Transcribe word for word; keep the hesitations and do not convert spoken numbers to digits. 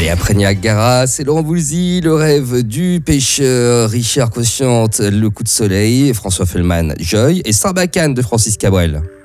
Et après Niagara, c'est Laurent Voulzy, Le rêve du pêcheur, Richard Cossiante, Le coup de soleil, François Fellman, Joy et Sarbacane de Francis Cabrel.